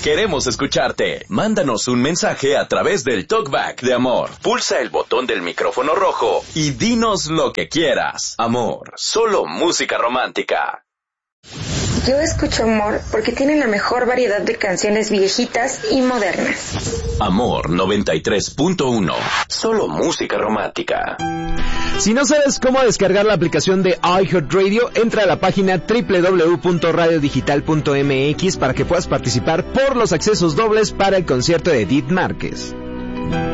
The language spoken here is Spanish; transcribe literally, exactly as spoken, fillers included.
Queremos escucharte. Mándanos un mensaje a través del Talkback de Amor. Pulsa el botón del micrófono rojo y dinos lo que quieras. Amor, solo música romántica. Yo escucho Amor porque tiene la mejor variedad de canciones viejitas y modernas. Amor noventa y tres punto uno. Solo música romántica. Si no sabes cómo descargar la aplicación de iHeartRadio, entra a la página doble u doble u doble u punto radio digital punto m x para que puedas participar por los accesos dobles para el concierto de Edith Márquez.